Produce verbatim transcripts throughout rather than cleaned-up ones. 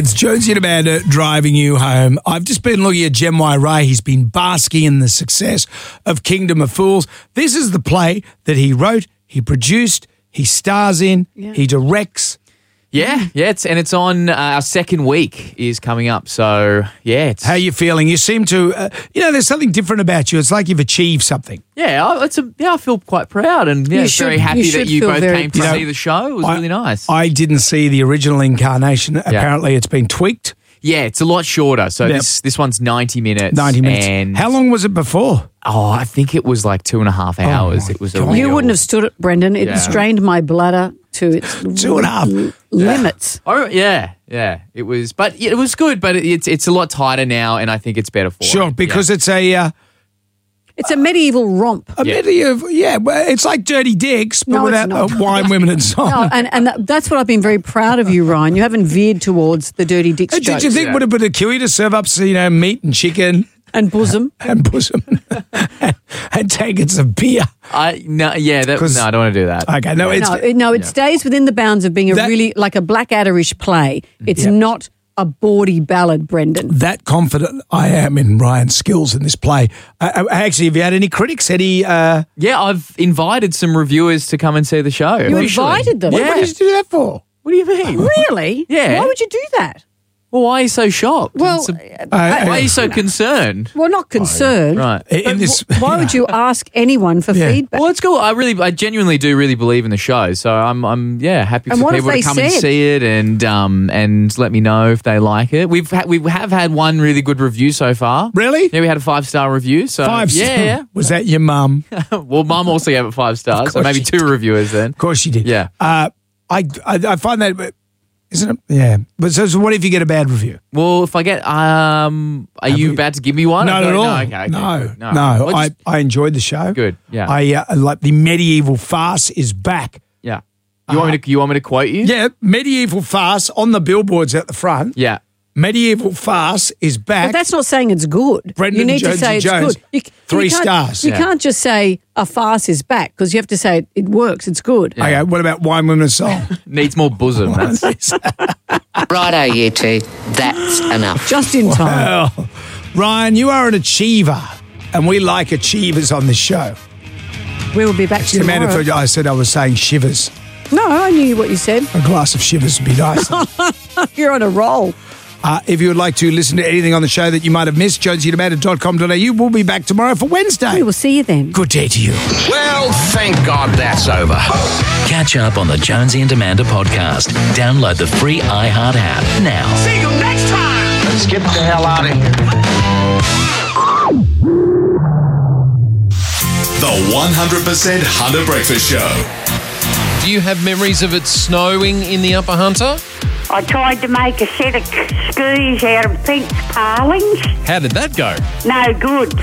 It's Jonesy and Amanda driving you home. I've just been looking at Jemwai Ray. He's been basking in the success of Kingdom of Fools. This is the play that he wrote, he produced, he stars in, yeah. he directs. Yeah, yeah, it's, and it's on uh, our second week is coming up. So, yeah. It's, How are you feeling? You seem to, uh, you know, there's something different about you. It's like you've achieved something. Yeah, I, it's a, yeah, I feel quite proud and yeah, should, very happy that you both very, came to you know, see the show. It was I, really nice. I didn't see the original incarnation. Yeah. Apparently it's been tweaked. Yeah, it's a lot shorter. So yep. this this one's ninety minutes. ninety minutes. And how long was it before? Oh, I think it was like two and a half hours. Oh it was a God. real, You wouldn't have stood it, Brendan. It Yeah. strained my bladder to its Two and a half. l- limits. Oh, yeah, yeah. It was, but yeah, it was good, but it's it's a lot tighter now, and I think it's better for Sure, it. because yeah. it's a... Uh, It's a medieval romp. a Yeah. medieval, yeah, well, it's like Dirty Dicks, but No, it's without not. uh, wine, women and song. No, and, and that, that's what I've been very proud of you, Ryan. You haven't veered towards the dirty dicks Did jokes. you think Yeah. would have been a cue to serve up, you know, meat and chicken And bosom. and bosom and, and tankers of beer? I no, yeah, that, 'Cause- no, I don't want to do that. Okay, no, it's No, it, no, it Yeah. stays within the bounds of being a That- really, like a Blackadder-ish play. It's Yep. not a bawdy ballad, Brendan. that confident I am in Ryan's skills in this play. Uh, actually, have you had any critics? Any? Uh, Yeah, I've invited some reviewers to come and see the show. You officially. invited them? what, Yeah. what did you do that for? What do you mean? Really? Yeah. Why would you do that? Well, why are you so shocked? Well, It's a- Uh, why are uh, you so concerned? Well, not concerned. Right. in But this, wh- why would you ask anyone for Yeah. feedback? Well, it's cool. I really, I genuinely do really believe in the show. So I'm, I'm, yeah, happy And for what people have to they come and said? see it and, um, and let me know if they like it. We've, ha- we have had one really good review so far. Really? Yeah, we had a five star review. So Five yeah, star. yeah. Was that your mum? Well, Mum also gave it five stars, so course maybe she two reviewers then. Of course you did. Yeah. Uh, I, I I find that isn't it? Yeah. But so, so what if you get a bad review? Well, if I get, um, are Have you we- about to give me one? Not at all. No, okay, okay, no, good. no. Well, I, just- I enjoyed the show. Good, yeah. I uh, like the medieval farce is back. yeah. You want me to? You want me to quote you? Yeah, medieval farce on the billboards at the front. Yeah. Medieval farce is back. But that's not saying it's good. Brendan you need Jonesy to say it's Jones, good. You, three you can't- stars. You Yeah. can't just say a farce is back because you have to say it, it works, it's good. Okay, what about Wine, Women and Song? Needs more bosom. That's, Righto, you two. That's enough. Just in time. Well, Ryan, you are an achiever, and we like achievers on this show. We will be back The man tomorrow. who I said I was saying shivers. No, I knew what you said. A glass of shivers would be nice. You're on a roll. Uh, if you would like to listen to anything on the show that you might have missed, jonesy and amanda dot com dot a u. We'll be back tomorrow for Wednesday. We will see you then. Good day to you. Well, thank God that's over. Catch up on the Jonesy and Amanda podcast. Download the free iHeart app now. See you next time. Let's get the hell out of here. The one hundred percent Hunter Breakfast Show. Do you have memories of it snowing in the Upper Hunter? I tried to make a set of skis out of fence palings. How did that go? No good.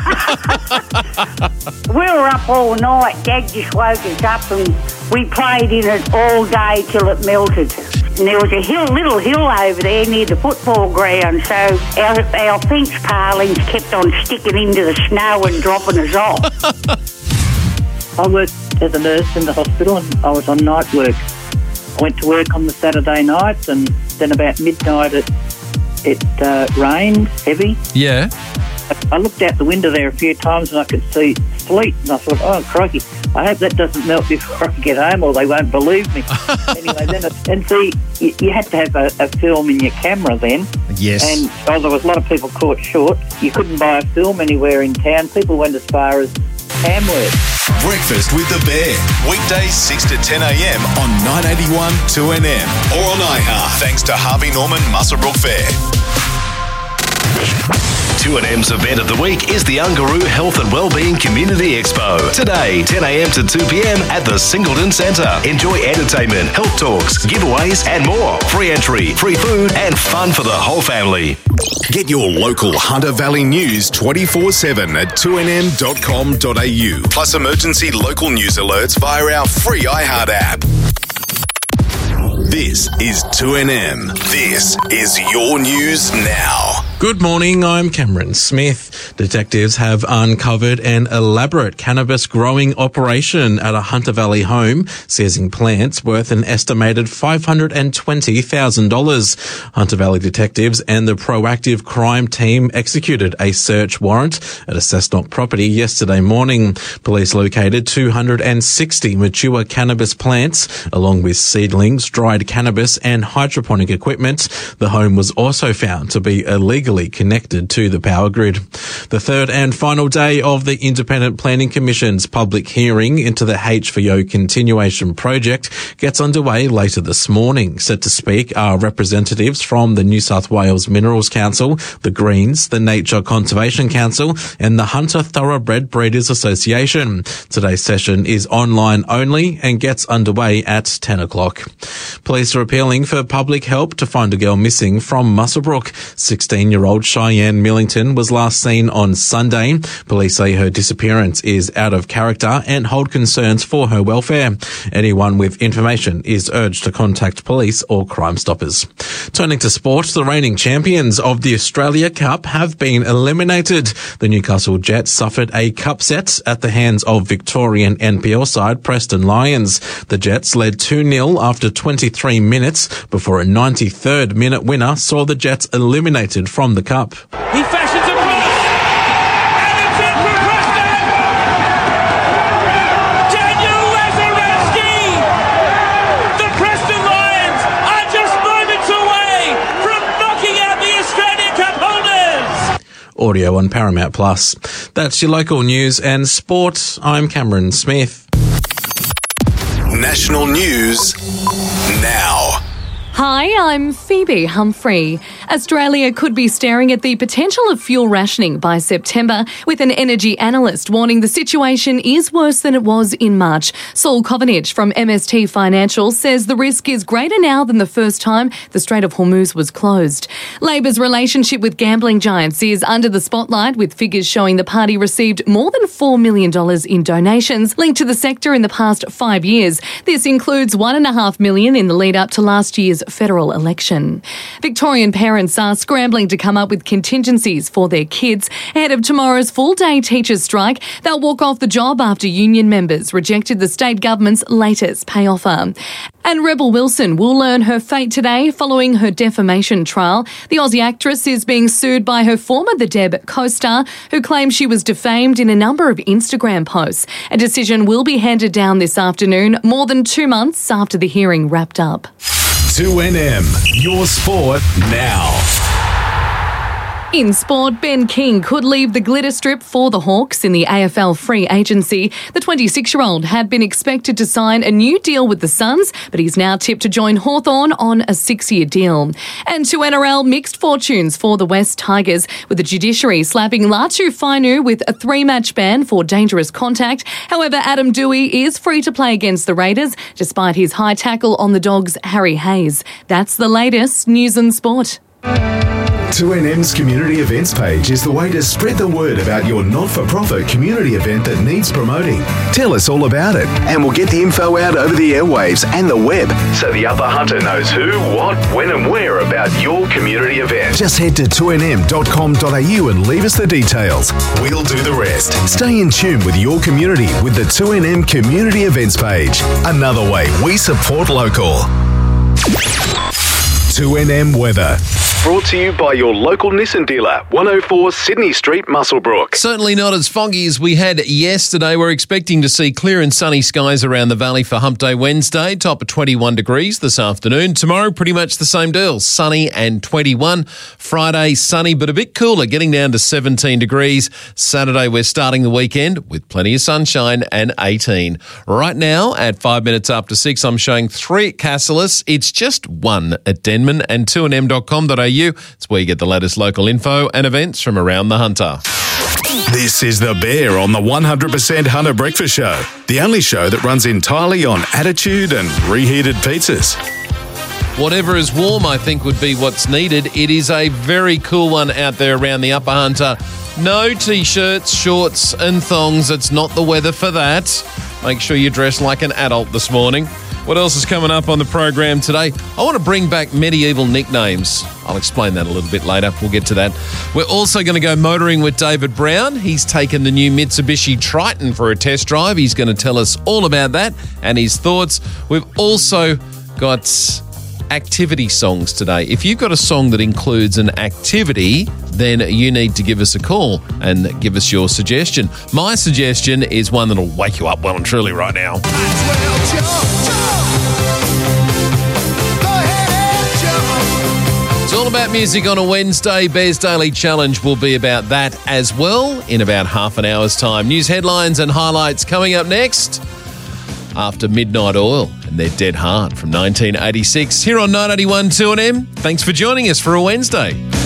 We were up all night. Dad just woke us up and we played in it all day till it melted. And there was a hill, little hill over there near the football ground, so our, our fence palings kept on sticking into the snow and dropping us off. I worked as a nurse in the hospital and I was on night work. I went to work on the Saturday night and then about midnight it, it uh, rained heavy. Yeah. I looked out the window there a few times and I could see sleet and I thought, oh, crikey, I hope that doesn't melt before I get home or they won't believe me. Anyway, then it, and see, you, you had to have a, a film in your camera then. Yes. And oh, there was a lot of people caught short. You couldn't buy a film anywhere in town. People went as far as Tamworth. Breakfast with the Bear. Weekdays six to ten a m on nine eighty-one two N M or on iHeart. Thanks to Harvey Norman Muswellbrook Fair. two N M's event of the week is the Ungaroo Health and Wellbeing Community Expo. Today, ten a m to two p m at the Singleton Centre. Enjoy entertainment, health talks, giveaways and more. Free entry, free food and fun for the whole family. Get your local Hunter Valley news twenty-four seven at two N M dot com dot a u. Plus emergency local news alerts via our free iHeart app. This is two N M. This is your news now. Good morning, I'm Cameron Smith. Detectives have uncovered an elaborate cannabis growing operation at a Hunter Valley home, seizing plants worth an estimated five hundred twenty thousand dollars. Hunter Valley detectives and the proactive crime team executed a search warrant at a Cessnock property yesterday morning. Police located two hundred sixty mature cannabis plants, along with seedlings, dried cannabis and hydroponic equipment. The home was also found to be illegal connected to the power grid. The third and final day of the Independent Planning Commission's public hearing into the H V O continuation project gets underway later this morning. Set to speak are representatives from the New South Wales Minerals Council, the Greens, the Nature Conservation Council and the Hunter Thoroughbred Breeders Association. Today's session is online only and gets underway at ten o'clock. Police are appealing for public help to find a girl missing from Muswellbrook. sixteen-year-old Cheyenne Millington was last seen on Sunday. Police say her disappearance is out of character and hold concerns for her welfare. Anyone with information is urged to contact police or Crime Stoppers. Turning to sport, the reigning champions of the Australia Cup have been eliminated. The Newcastle Jets suffered a cup set at the hands of Victorian N P L side Preston Lions. The Jets led two nil after twenty-three minutes before a ninety-third minute winner saw the Jets eliminated from the cup. He fashions a cross, and it's in for Preston! Daniel Lazarevsky! The Preston Lions are just moments away from knocking out the Australian Cup holders! Audio on Paramount Plus. That's your local news and sport. I'm Cameron Smith. National news now. Hi, I'm Phoebe Humphrey. Australia could be staring at the potential of fuel rationing by September, with an energy analyst warning the situation is worse than it was in March. Saul Covenage from M S T Financial says the risk is greater now than the first time the Strait of Hormuz was closed. Labor's relationship with gambling giants is under the spotlight, with figures showing the party received more than four million dollars in donations linked to the sector in the past five years. This includes one point five million dollars in the lead up to last year's federal election. Victorian parents are scrambling to come up with contingencies for their kids ahead of tomorrow's full-day teachers' strike. They'll walk off the job after union members rejected the state government's latest pay offer. And Rebel Wilson will learn her fate today following her defamation trial. The Aussie actress is being sued by her former The Deb co-star, who claims she was defamed in a number of Instagram posts. A decision will be handed down this afternoon, more than two months after the hearing wrapped up. two N M, your sport now. In sport, Ben King could leave the glitter strip for the Hawks in the A F L free agency. The twenty-six-year-old had been expected to sign a new deal with the Suns, but he's now tipped to join Hawthorn on a six-year deal. And to N R L, mixed fortunes for the West Tigers, with the judiciary slapping Latu Fainu with a three-match ban for dangerous contact. However, Adam Dewey is free to play against the Raiders, despite his high tackle on the Dogs' Harry Hayes. That's the latest news and sport. two N M's community events page is the way to spread the word about your not-for-profit community event that needs promoting. Tell us all about it, and we'll get the info out over the airwaves and the web, so the Upper Hunter knows who, what, when and where about your community event. Just head to two N M dot com dot A U and leave us the details. We'll do the rest. Stay in tune with your community with the two N M community events page. Another way we support local. two N M weather. Brought to you by your local Nissan dealer, one oh four Sydney Street, Muswellbrook. Certainly not as foggy as we had yesterday. We're expecting to see clear and sunny skies around the valley for Hump Day Wednesday, top of twenty-one degrees this afternoon. Tomorrow, pretty much the same deal, sunny and twenty-one. Friday, sunny but a bit cooler, getting down to seventeen degrees. Saturday, we're starting the weekend with plenty of sunshine and eighteen. Right now, at five minutes after six, I'm showing three at Cassilis. It's just one at Denman, and two N M dot com dot A U. It's where you get the latest local info and events from around the Hunter. This is The Bear on the one hundred percent Hunter Breakfast Show, the only show that runs entirely on attitude and reheated pizzas. Whatever is warm, I think, would be what's needed. It is a very cool one out there around the Upper Hunter. No T-shirts, shorts and thongs. It's not the weather for that. Make sure you dress like an adult this morning. What else is coming up on the program today? I want to bring back medieval nicknames. I'll explain that a little bit later. We'll get to that. We're also going to go motoring with David Brown. He's taken the new Mitsubishi Triton for a test drive. He's going to tell us all about that and his thoughts. We've also got activity songs today. If you've got a song that includes an activity, then you need to give us a call and give us your suggestion. My suggestion is one that'll wake you up well and truly right now. It's all about music on a Wednesday. Bears Daily Challenge will be about that as well in about half an hour's time. News headlines and highlights coming up next after Midnight Oil and their Dead Heart from nineteen eighty-six here on nine eighty-one two N M. Thanks for joining us for a Wednesday.